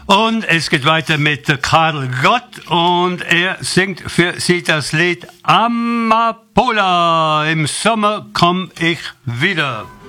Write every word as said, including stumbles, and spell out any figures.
Und es geht weiter mit Karl Gott und er singt für Sie das Lied Amapola. Im Sommer komm ich wieder.